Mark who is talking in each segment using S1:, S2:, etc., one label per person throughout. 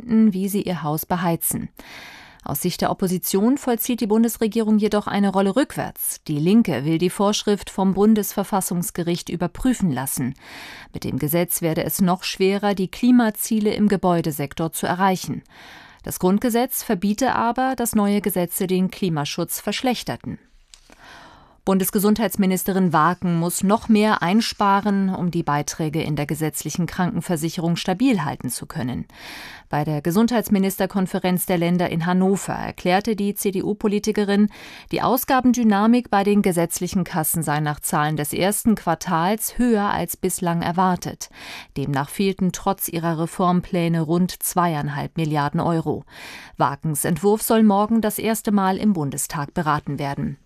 S1: finden, wie sie ihr Haus beheizen. Aus Sicht der Opposition vollzieht die Bundesregierung jedoch eine Rolle rückwärts. Die Linke will die Vorschrift vom Bundesverfassungsgericht überprüfen lassen. Mit dem Gesetz werde es noch schwerer, die Klimaziele im Gebäudesektor zu erreichen. Das Grundgesetz verbiete aber, dass neue Gesetze den Klimaschutz verschlechterten. Bundesgesundheitsministerin Waaken muss noch mehr einsparen, um die Beiträge in der gesetzlichen Krankenversicherung stabil halten zu können. Bei der Gesundheitsministerkonferenz der Länder in Hannover erklärte die CDU-Politikerin, die Ausgabendynamik bei den gesetzlichen Kassen sei nach Zahlen des ersten Quartals höher als bislang erwartet. Demnach fehlten trotz ihrer Reformpläne rund 2,5 Milliarden Euro. Waakens Entwurf soll morgen das erste Mal im Bundestag beraten werden.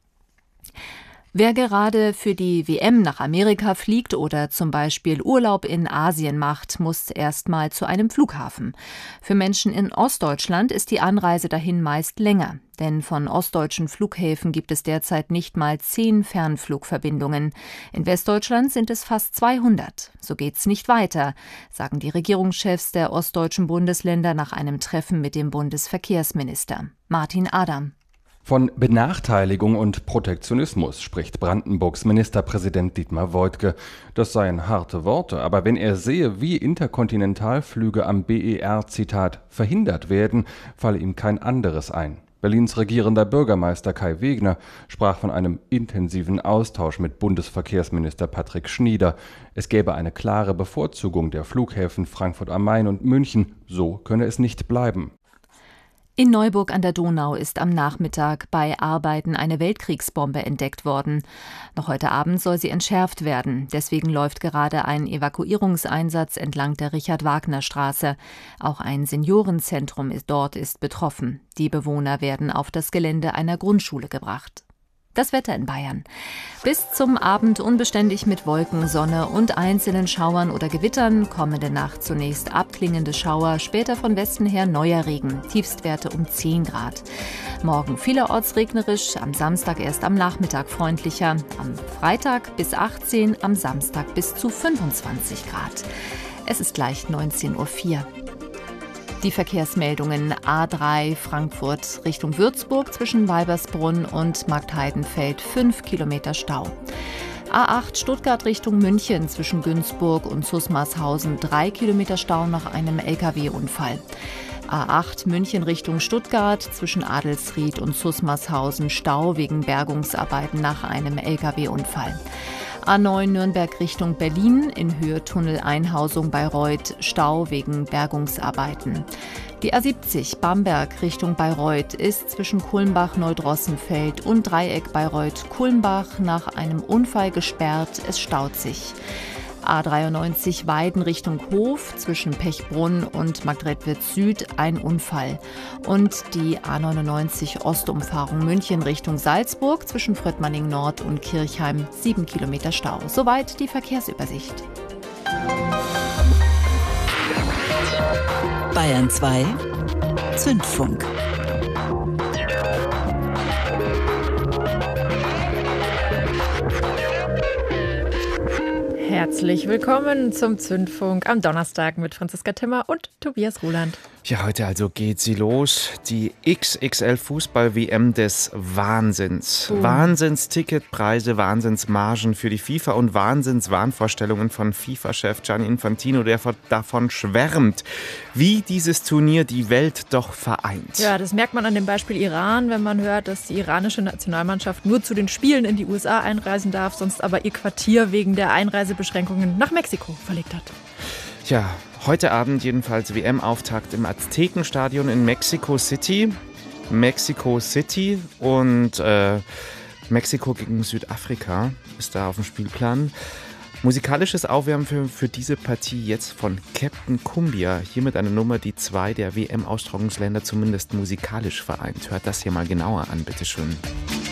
S1: Wer gerade für die WM nach Amerika fliegt oder zum Beispiel Urlaub in Asien macht, muss erstmal zu einem Flughafen. Für Menschen in Ostdeutschland ist die Anreise dahin meist länger. Denn von ostdeutschen Flughäfen gibt es derzeit nicht mal 10 Fernflugverbindungen. In Westdeutschland sind es fast 200. So geht's nicht weiter, sagen die Regierungschefs der ostdeutschen Bundesländer nach einem Treffen mit dem Bundesverkehrsminister. Martin Adam.
S2: Von Benachteiligung und Protektionismus spricht Brandenburgs Ministerpräsident Dietmar Woidke. Das seien harte Worte, aber wenn er sehe, wie Interkontinentalflüge am BER, Zitat, verhindert werden, falle ihm kein anderes ein. Berlins regierender Bürgermeister Kai Wegner sprach von einem intensiven Austausch mit Bundesverkehrsminister Patrick Schnieder. Es gäbe eine klare Bevorzugung der Flughäfen Frankfurt am Main und München. So könne es nicht bleiben.
S1: In Neuburg an der Donau ist am Nachmittag bei Arbeiten eine Weltkriegsbombe entdeckt worden. Noch heute Abend soll sie entschärft werden. Deswegen läuft gerade ein Evakuierungseinsatz entlang der Richard-Wagner-Straße. Auch ein Seniorenzentrum dort ist betroffen. Die Bewohner werden auf das Gelände einer Grundschule gebracht. Das Wetter in Bayern. Bis zum Abend unbeständig mit Wolken, Sonne und einzelnen Schauern oder Gewittern. Kommende Nacht zunächst abklingende Schauer, später von Westen her neuer Regen. Tiefstwerte um 10 Grad. Morgen vielerorts regnerisch, am Samstag erst am Nachmittag freundlicher. Am Freitag bis 18, am Samstag bis zu 25 Grad. Es ist gleich 19:04 Uhr. Die Verkehrsmeldungen: A3 Frankfurt Richtung Würzburg zwischen Weibersbrunn und Marktheidenfeld 5 Kilometer Stau. A8 Stuttgart Richtung München zwischen Günzburg und Susmarshausen 3 Kilometer Stau nach einem Lkw-Unfall. A8 München Richtung Stuttgart zwischen Adelsried und Susmarshausen Stau wegen Bergungsarbeiten nach einem Lkw-Unfall. A9 Nürnberg Richtung Berlin in Höhe Tunnel-Einhausung Bayreuth Stau wegen Bergungsarbeiten. Die A70 Bamberg Richtung Bayreuth ist zwischen Kulmbach-Neudrossenfeld und Dreieck Bayreuth-Kulmbach nach einem Unfall gesperrt. Es staut sich. A93 Weiden Richtung Hof zwischen Pechbrunn und Marktredwitz Süd ein Unfall. Und die A99 Ostumfahrung München Richtung Salzburg zwischen Fröttmanning Nord und Kirchheim 7 Kilometer Stau. Soweit die Verkehrsübersicht.
S3: Bayern 2 Zündfunk.
S4: Herzlich willkommen zum Zündfunk am Donnerstag mit Franziska Timmer und Tobias Ruland.
S5: Ja, heute also geht sie los. Die XXL-Fußball-WM des Wahnsinns. Wahnsinns-Ticketpreise, Wahnsinnsmargen für die FIFA und Wahnsinns-Wahnvorstellungen von FIFA-Chef Gianni Infantino, der davon schwärmt, wie dieses Turnier die Welt doch vereint.
S4: Ja, das merkt man an dem Beispiel Iran, wenn man hört, dass die iranische Nationalmannschaft nur zu den Spielen in die USA einreisen darf, sonst aber ihr Quartier wegen der Einreisebeschränkungen nach Mexiko verlegt hat.
S5: Ja, heute Abend jedenfalls WM-Auftakt im Aztekenstadion in Mexico City. Und Mexiko gegen Südafrika ist da auf dem Spielplan. Musikalisches Aufwärmen für diese Partie jetzt von Captain Cumbia. Hiermit eine Nummer, die 2 der WM-Austragungsländer zumindest musikalisch vereint. Hört das hier mal genauer an, bitteschön.